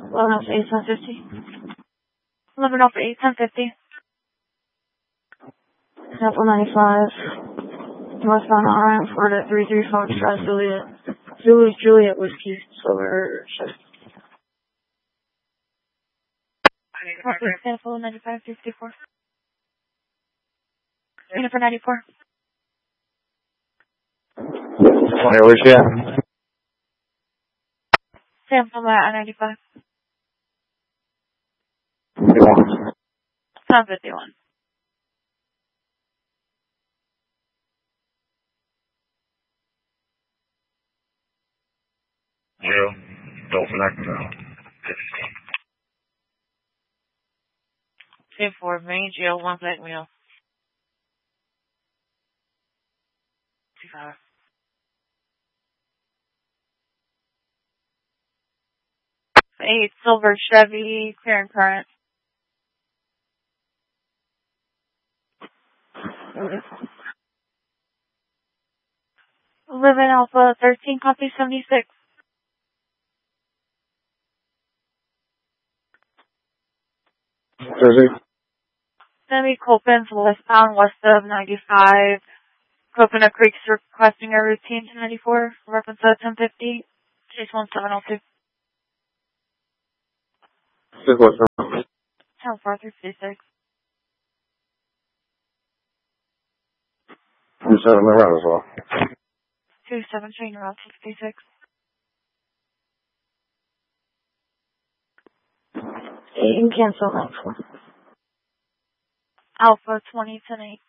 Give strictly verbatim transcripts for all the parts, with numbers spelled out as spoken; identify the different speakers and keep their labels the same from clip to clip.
Speaker 1: eleven Alpha eight, ten fifty. eleven Alpha eight, ten fifty. Apple ninety-five. Westbound R M, Florida three three five, South Juliet. Zulu Juliet Whiskey, Silver Shift. Apple ninety-five, three fifty-four. Jennifer ninety-four.
Speaker 2: Hey, where's she at?
Speaker 1: Sample at ninety-five.
Speaker 2: fifty-one.
Speaker 1: ten fifty-one.
Speaker 2: Jill, Dolphin Echo.
Speaker 3: ten four, main Jill, one black male. two five.
Speaker 1: eight, Silver Chevy, clear and current. Living Alpha thirteen, copy seventy-six.
Speaker 2: Thursday.
Speaker 1: Semi Copen's westbound west of ninety-five. Coconut Creek's requesting a routine to ninety-four. Reference at ten fifty. Chase one seven oh two.
Speaker 2: Six what's wrong?
Speaker 1: ten four three fifty-six.
Speaker 2: You said I'm around as well.
Speaker 1: two seven train route sixty-six. You can cancel that for Alpha twenty ten eight.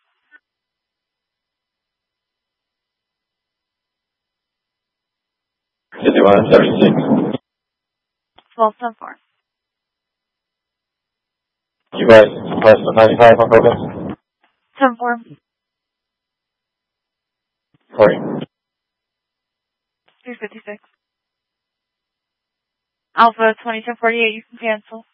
Speaker 2: fifty-one, thirty-six.
Speaker 1: twelve ten four.
Speaker 2: You guys press the ninety-five on purpose?
Speaker 1: ten four.
Speaker 2: Sorry.
Speaker 1: three fifty-six. Alpha twenty ten forty-eight, you can cancel.